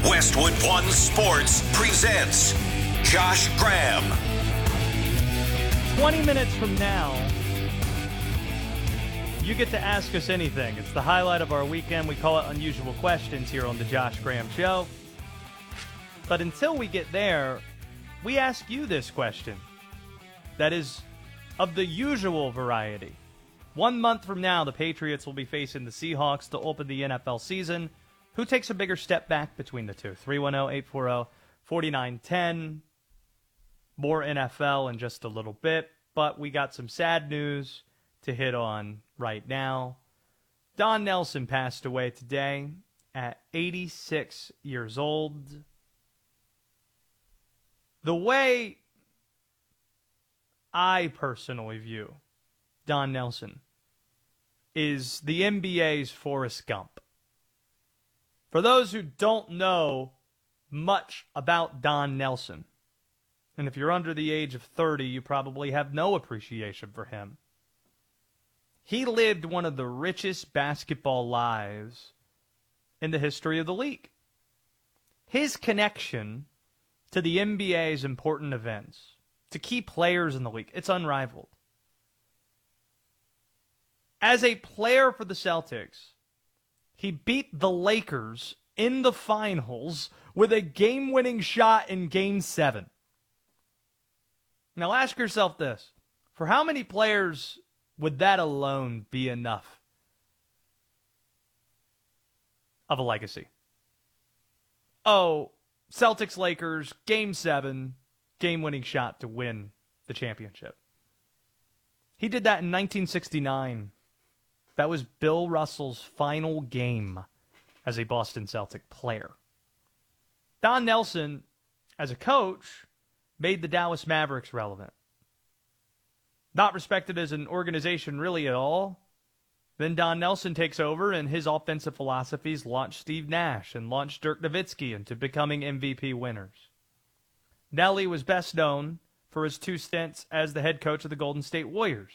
Westwood One Sports presents Josh Graham. 20 minutes from now, you get to ask us anything. It's the highlight of our weekend. We call it Unusual Questions here on the Josh Graham Show. But until we get there, we ask you this question that is of the usual variety. 1 month from now, the Patriots will be facing the Seahawks to open the NFL season. Who takes a bigger step back between the two? 310-840-4910. More NFL in just a little bit, but we got some sad news to hit on right now. Don Nelson passed away today at 86 years old. The way I personally view Don Nelson is the NBA's Forrest Gump. For those who don't know much about Don Nelson, and if you're under the age of 30, you probably have no appreciation for him. He lived one of the richest basketball lives in the history of the league. His connection to the NBA's important events, to key players in the league, it's unrivaled. As a player for the Celtics, he beat the Lakers in the finals with a game-winning shot in Game 7. Now ask yourself this. For how many players would that alone be enough of a legacy? Oh, Celtics Lakers, Game 7, game-winning shot to win the championship. He did that in 1969. That was Bill Russell's final game as a Boston Celtic player. Don Nelson, as a coach, made the Dallas Mavericks relevant. Not respected as an organization really at all. Then Don Nelson takes over, and his offensive philosophies launched Steve Nash and launched Dirk Nowitzki into becoming MVP winners. Nelly was best known for his 2 stints as the head coach of the Golden State Warriors.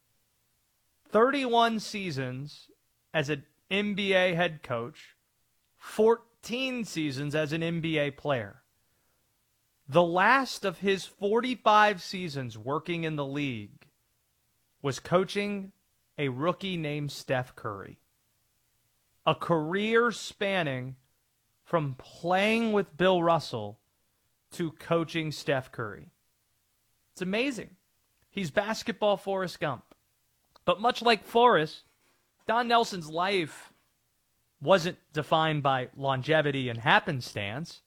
31 seasons as an NBA head coach, 14 seasons as an NBA player. The last of his 45 seasons working in the league was coaching a rookie named Steph Curry. A career spanning from playing with Bill Russell to coaching Steph Curry. It's amazing. He's basketball Forrest Gump. But much like Forrest, Don Nelson's life wasn't defined by longevity and happenstance.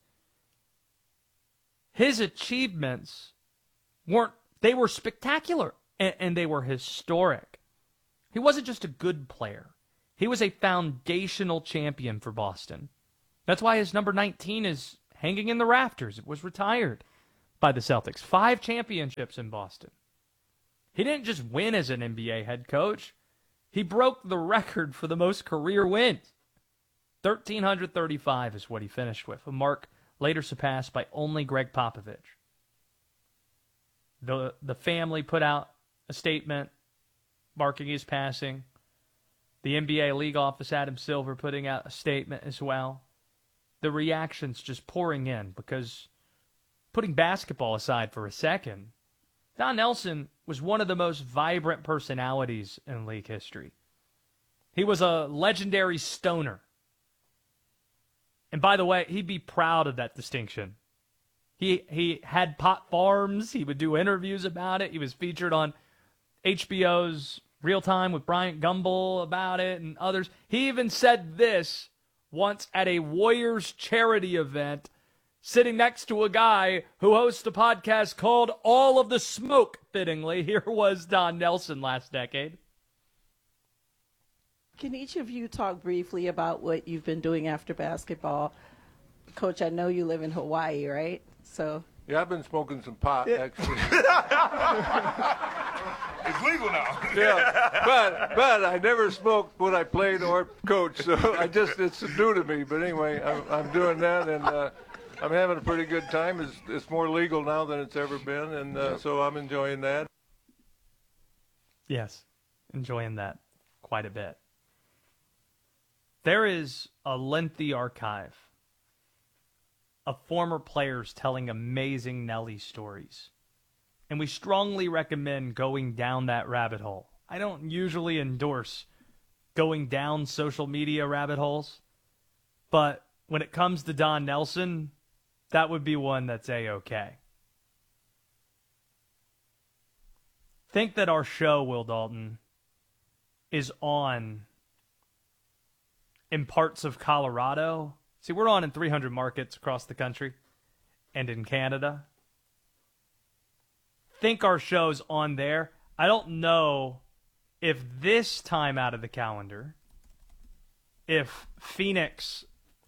His achievements were spectacular and they were historic. He wasn't just a good player. He was a foundational champion for Boston. That's why his number 19 is hanging in the rafters. It was retired by the Celtics. 5 championships in Boston. He didn't just win as an NBA head coach. He broke the record for the most career wins. 1,335 is what he finished with, a mark later surpassed by only Greg Popovich. The family put out a statement marking his passing. The NBA league office, Adam Silver, putting out a statement as well. The reactions just pouring in because, putting basketball aside for a second, Don Nelson was one of the most vibrant personalities in league history. He was a legendary stoner. And by the way, he'd be proud of that distinction. He had pot farms. He would do interviews about it. He was featured on HBO's Real Time with Bryant Gumbel about it and others. He even said this once at a Warriors charity event, sitting next to a guy who hosts a podcast called All of the Smoke, fittingly. Here was Don Nelson last decade. Can each of you talk briefly about what you've been doing after basketball? Coach, I know you live in Hawaii, right? So. Yeah, I've been smoking some pot, actually. It's legal now. Yeah, but I never smoked when I played or coached, so it's new to me. But anyway, I'm doing that, and I'm having a pretty good time. It's more legal now than it's ever been, and so I'm enjoying that. Yes, enjoying that quite a bit. There is a lengthy archive of former players telling amazing Nelly stories. And we strongly recommend going down that rabbit hole. I don't usually endorse going down social media rabbit holes, but when it comes to Don Nelson, that would be one that's A-okay. Think that our show, Will Dalton, is on in parts of Colorado. See, we're on in 300 markets across the country and in Canada. Think our show's on there. I don't know if this time out of the calendar, if Phoenix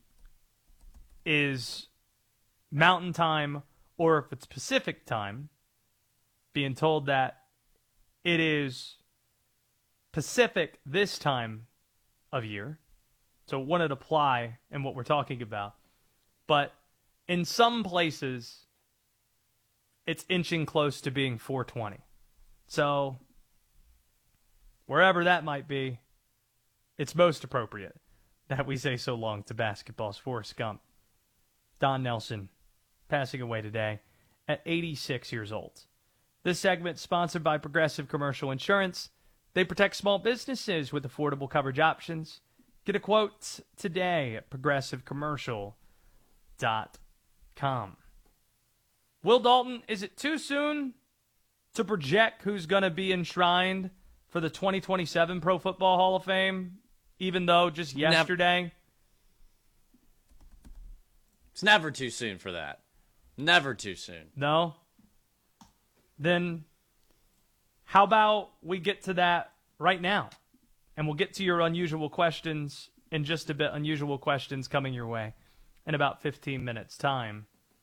is Mountain Time or if it's Pacific Time, being told that it is Pacific this time of year. So it wouldn't apply in what we're talking about. But in some places, it's inching close to being 420. So wherever that might be, it's most appropriate that we say so long to basketball's Forrest Gump. Don Nelson passing away today at 86 years old. This segment sponsored by Progressive Commercial Insurance. They protect small businesses with affordable coverage options. Get a quote today at progressivecommercial.com. Will Dalton, is it too soon to project who's going to be enshrined for the 2027 Pro Football Hall of Fame, even though just yesterday? It's never too soon for that. Never too soon. No? Then how about we get to that right now? And we'll get to your unusual questions in just a bit. Unusual questions coming your way in about 15 minutes' time.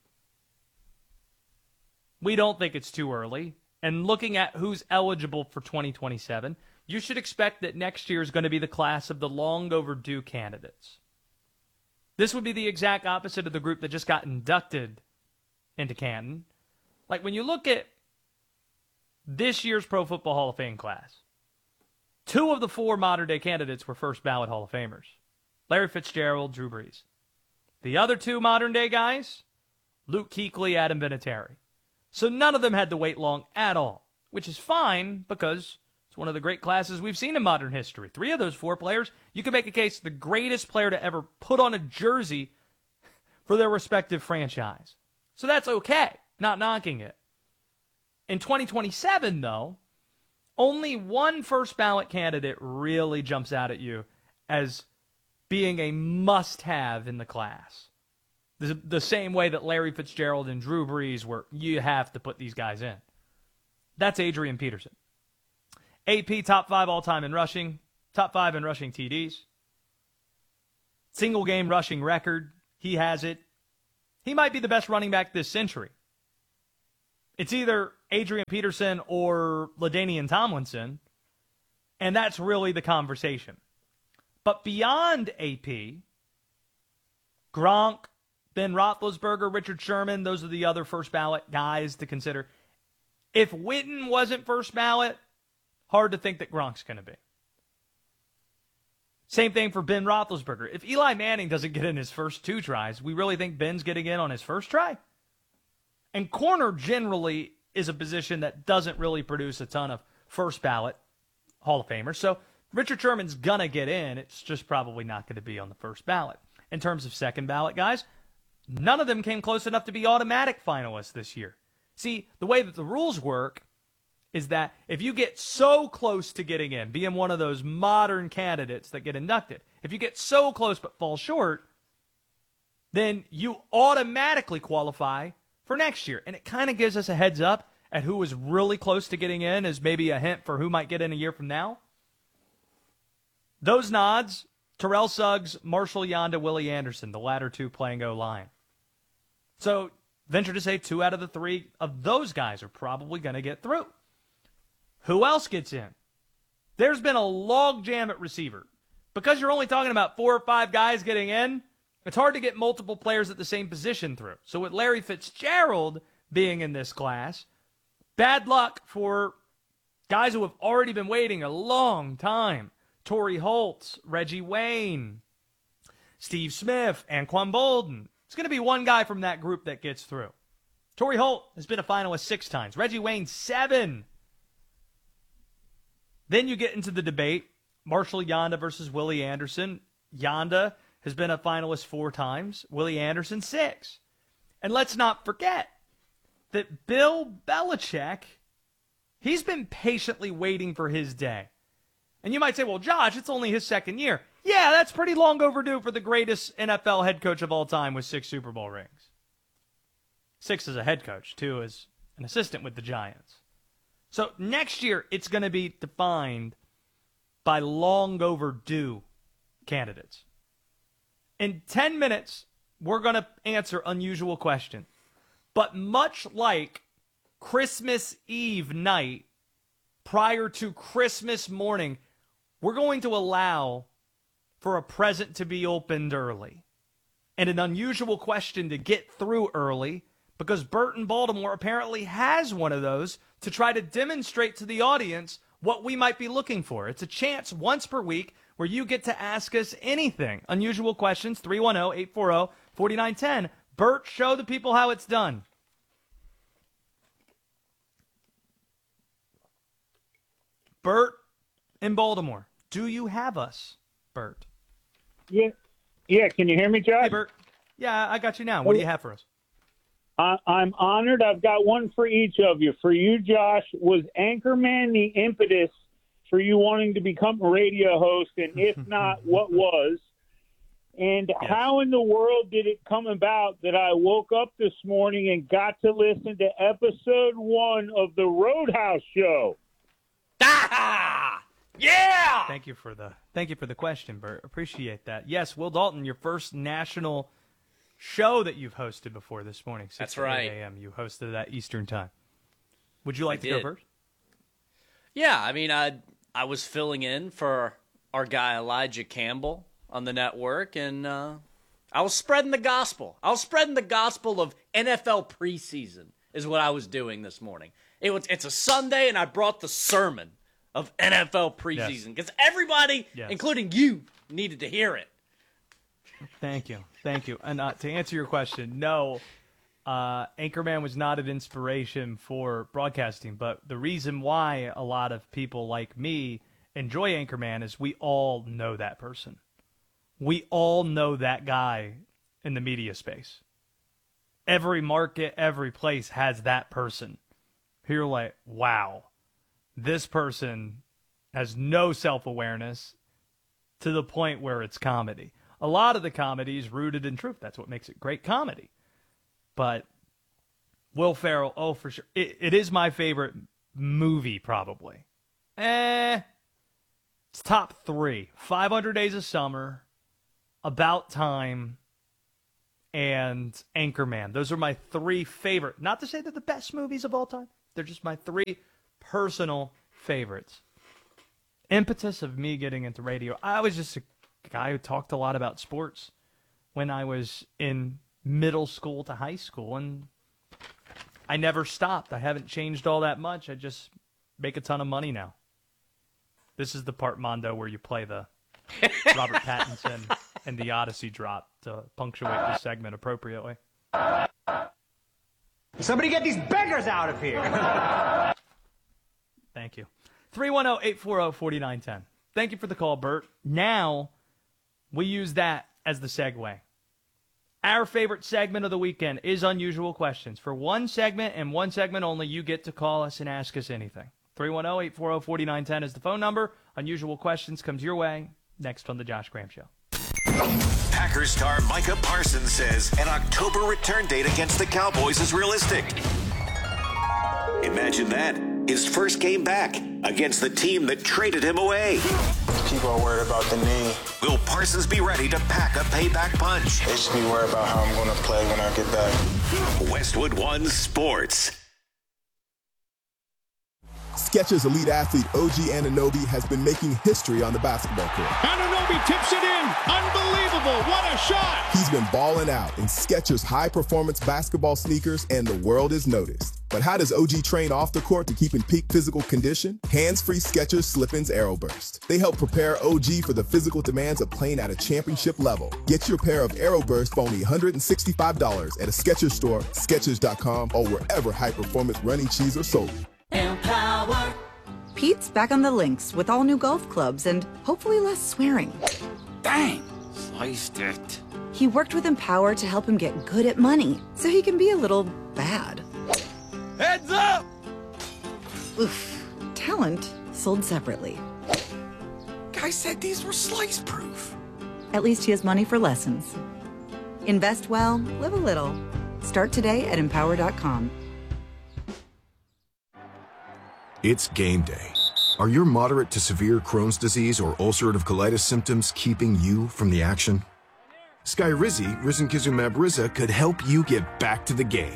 We don't think it's too early. And looking at who's eligible for 2027, you should expect that next year is going to be the class of the long overdue candidates. This would be the exact opposite of the group that just got inducted into Canton. Like when you look at this year's Pro Football Hall of Fame class, 2 of the 4 modern-day candidates were first-ballot Hall of Famers. Larry Fitzgerald, Drew Brees. The other 2 modern-day guys, Luke Kuechly, Adam Vinatieri. So none of them had to wait long at all, which is fine because it's one of the great classes we've seen in modern history. 3 of those 4 players, you can make a case the greatest player to ever put on a jersey for their respective franchise. So that's okay, not knocking it. In 2027, though, only 1 first-ballot candidate really jumps out at you as being a must-have in the class. The same way that Larry Fitzgerald and Drew Brees were, you have to put these guys in. That's Adrian Peterson. AP, top 5 all-time in rushing, top 5 in rushing TDs. Single-game rushing record, he has it. He might be the best running back this century. It's either Adrian Peterson or LaDainian Tomlinson, and that's really the conversation. But beyond AP, Gronk, Ben Roethlisberger, Richard Sherman, those are the other first-ballot guys to consider. If Witten wasn't first ballot, hard to think that Gronk's going to be. Same thing for Ben Roethlisberger. If Eli Manning doesn't get in his first 2 tries, we really think Ben's getting in on his first try? And corner generally is a position that doesn't really produce a ton of first ballot Hall of Famers. So Richard Sherman's going to get in. It's just probably not going to be on the first ballot. In terms of second ballot guys, none of them came close enough to be automatic finalists this year. See, the way that the rules work is that if you get so close to getting in, being one of those modern candidates that get inducted, if you get so close but fall short, then you automatically qualify for next year. And it kind of gives us a heads up at who was really close to getting in as maybe a hint for who might get in a year from now. Those nods, Terrell Suggs, Marshall Yanda, Willie Anderson, the latter 2 playing O-line. So venture to say 2 out of the 3 of those guys are probably going to get through. Who else gets in? There's been a log jam at receiver. Because you're only talking about 4 or 5 guys getting in, it's hard to get multiple players at the same position through. So with Larry Fitzgerald being in this class, bad luck for guys who have already been waiting a long time. Torrey Holtz, Reggie Wayne, Steve Smith, Anquan Bolden. It's going to be one guy from that group that gets through. Torrey Holt has been a finalist 6 times. Reggie Wayne, 7. Then you get into the debate. Marshall Yanda versus Willie Anderson. Yanda has been a finalist 4 times. Willie Anderson, 6. And let's not forget that Bill Belichick, he's been patiently waiting for his day. And you might say, well, Josh, it's only his 2nd year. Yeah, that's pretty long overdue for the greatest NFL head coach of all time with 6 Super Bowl rings. 6 as a head coach, 2 as an assistant with the Giants. So next year, it's going to be defined by long overdue candidates. In 10 minutes, we're going to answer unusual questions. But much like Christmas Eve night prior to Christmas morning, we're going to allow for a present to be opened early and an unusual question to get through early because Burt in Baltimore apparently has one of those to try to demonstrate to the audience what we might be looking for. It's a chance once per week where you get to ask us anything. Unusual questions, 310-840-4910. Burt, show the people how it's done. Burt in Baltimore, do you have us, Burt? Yeah. Can you hear me, Josh? Hey, Burt. Yeah, I got you now. What do you have for us? I'm honored. I've got one for each of you. For you, Josh, was Anchorman the impetus for you wanting to become a radio host? And if not, what was? And how in the world did it come about that I woke up this morning and got to listen to episode 1 of the Roadhouse Show? Yeah! Thank you for the question, Burt. Appreciate that. Yes, Will Dalton, your first national show that you've hosted before this morning. 6 That's to 8 right. a.m. You hosted that Eastern time. Would you like to go first? Yeah, I mean, I was filling in for our guy Elijah Campbell on the network, and I was spreading the gospel. I was spreading the gospel of NFL preseason is what I was doing this morning. It's a Sunday, and I brought the sermon of NFL preseason because everybody, including you, needed to hear it. Thank you. And to answer your question, no, Anchorman was not an inspiration for broadcasting, but the reason why a lot of people like me enjoy Anchorman is we all know that person. We all know that guy in the media space. Every market, every place has that person. You're like, wow, this person has no self-awareness to the point where it's comedy. A lot of the comedy is rooted in truth. That's what makes it great comedy. But Will Ferrell, oh, for sure. It is my favorite movie, probably. It's top 3. 500 Days of Summer, About Time, and Anchorman. Those are my 3 favorite. Not to say they're the best movies of all time. They're just my 3 personal favorites. Impetus of me getting into radio. I was just a guy who talked a lot about sports when I was in middle school to high school, and I never stopped. I haven't changed all that much. I just make a ton of money now. This is the part, Mondo, where you play the Robert Pattinson and the Odyssey drop to punctuate the segment appropriately. Somebody get these beggars out of here. Thank you. 310-840-4910. Thank you for the call, Burt. Now, we use that as the segue. Our favorite segment of the weekend is Unusual Questions. For one segment and one segment only, you get to call us and ask us anything. 310-840-4910 is the phone number. Unusual Questions comes your way next on The Josh Graham Show. Packers star Micah Parsons says an October return date against the Cowboys is realistic. Imagine that. His first game back against the team that traded him away. People are worried about the knee. Will Parsons be ready to pack a payback punch? They should be worried about how I'm going to play when I get back. Westwood One Sports. Skechers elite athlete OG Anunoby has been making history on the basketball court. Anunoby tips it in. Unbelievable. What a shot. He's been balling out in Skechers high-performance basketball sneakers, and the world has noticed. But how does OG train off the court to keep in peak physical condition? Hands-free Skechers Slip-ins Aeroburst. They help prepare OG for the physical demands of playing at a championship level. Get your pair of Aeroburst for only $165 at a Skechers store, Skechers.com, or wherever high-performance running shoes are sold. Empower. Pete's back on the links with all new golf clubs and hopefully less swearing. Dang, sliced it. He worked with Empower to help him get good at money, so he can be a little bad. Heads up! Oof. Talent sold separately. Guy said these were slice-proof. At least he has money for lessons. Invest well, live a little. Start today at Empower.com. It's game day. Are your moderate to severe Crohn's disease or ulcerative colitis symptoms keeping you from the action? Skyrizi, risankizumab Riza, could help you get back to the game.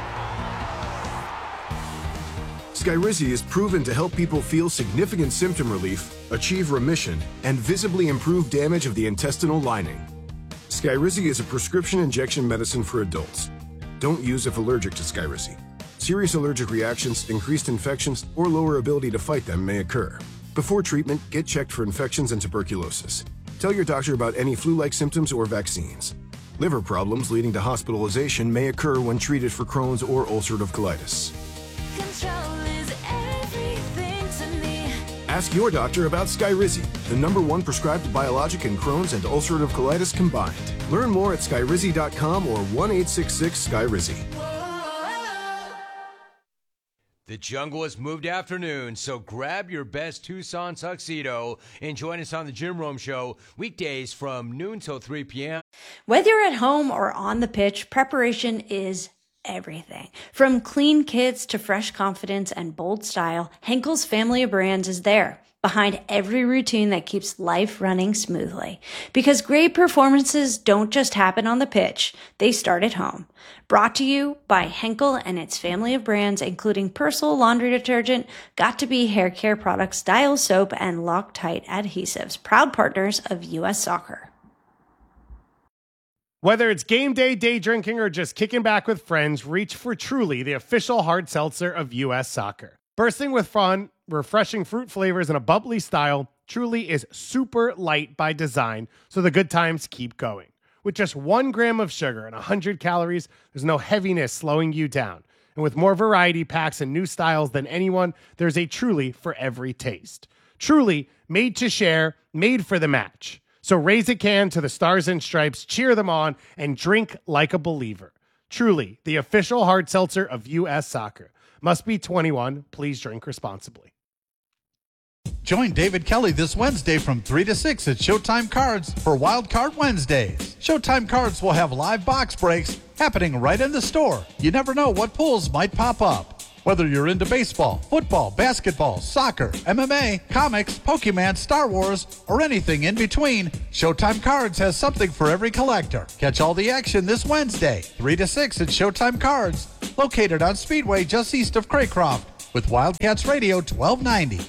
Skyrizi is proven to help people feel significant symptom relief, achieve remission, and visibly improve damage of the intestinal lining. Skyrizi is a prescription injection medicine for adults. Don't use if allergic to Skyrizi. Serious allergic reactions, increased infections, or lower ability to fight them may occur. Before treatment, get checked for infections and tuberculosis. Tell your doctor about any flu-like symptoms or vaccines. Liver problems leading to hospitalization may occur when treated for Crohn's or ulcerative colitis. Control is everything to me. Ask your doctor about Skyrizi, the #1 prescribed biologic in Crohn's and ulcerative colitis combined. Learn more at skyrizi.com or 1-866-SKYRIZI. The jungle has moved afternoon, so grab your best Tucson tuxedo and join us on the Jim Rome Show weekdays from noon till 3 p.m. Whether you're at home or on the pitch, preparation is everything. From clean kits to fresh confidence and bold style, Henkel's family of brands is there, behind every routine that keeps life running smoothly. Because great performances don't just happen on the pitch, they start at home. Brought to you by Henkel and its family of brands, including Persil laundry detergent, Got2b hair care products, Dial soap, and Loctite adhesives, proud partners of U.S. Soccer. Whether it's game day, day drinking, or just kicking back with friends, reach for Truly, the official hard seltzer of U.S. Soccer. Bursting with fun, refreshing fruit flavors, and a bubbly style, Truly is super light by design, so the good times keep going. With just 1 gram of sugar and 100 calories, there's no heaviness slowing you down. And with more variety packs and new styles than anyone, there's a Truly for every taste. Truly, made to share, made for the match. So raise a can to the Stars and Stripes, cheer them on, and drink like a believer. Truly, the official hard seltzer of U.S. Soccer. Must be 21. Please drink responsibly. Join David Kelly this Wednesday from 3 to 6 at Showtime Cards for Wild Card Wednesdays. Showtime Cards will have live box breaks happening right in the store. You never know what pulls might pop up. Whether you're into baseball, football, basketball, soccer, MMA, comics, Pokemon, Star Wars, or anything in between, Showtime Cards has something for every collector. Catch all the action this Wednesday, 3 to 6 at Showtime Cards, located on Speedway just east of Craycroft, with Wildcats Radio 1290.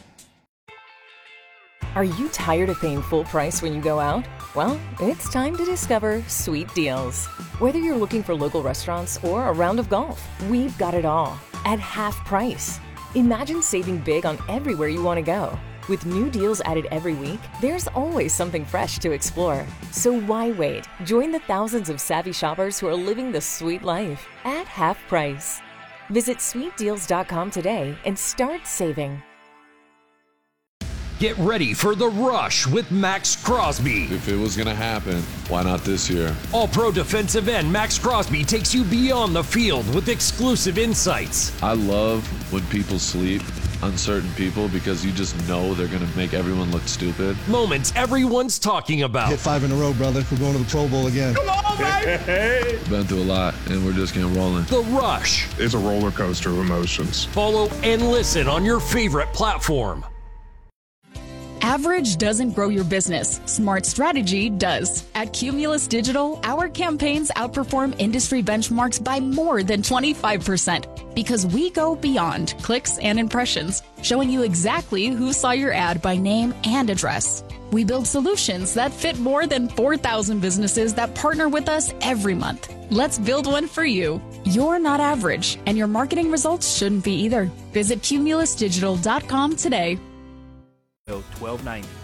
Are you tired of paying full price when you go out? Well, it's time to discover Sweet Deals. Whether you're looking for local restaurants or a round of golf, we've got it all at half price. Imagine saving big on everywhere you want to go. With new deals added every week, there's always something fresh to explore. So why wait? Join the thousands of savvy shoppers who are living the sweet life at half price. Visit sweetdeals.com today and start saving. Get ready for The Rush with Max Crosby. If it was going to happen, why not this year? All-pro defensive end Max Crosby takes you beyond the field with exclusive insights. I love when people sleep on certain people because you just know they're going to make everyone look stupid. Moments everyone's talking about. Hit 5 in a row, brother. We're going to the Pro Bowl again. Come on, baby! Been through a lot, and we're just getting rolling. The Rush. It's a roller coaster of emotions. Follow and listen on your favorite platform. Average doesn't grow your business. Smart strategy does. At Cumulus Digital, our campaigns outperform industry benchmarks by more than 25% because we go beyond clicks and impressions, showing you exactly who saw your ad by name and address. We build solutions that fit more than 4,000 businesses that partner with us every month. Let's build one for you. You're not average, and your marketing results shouldn't be either. Visit cumulusdigital.com today. 1290.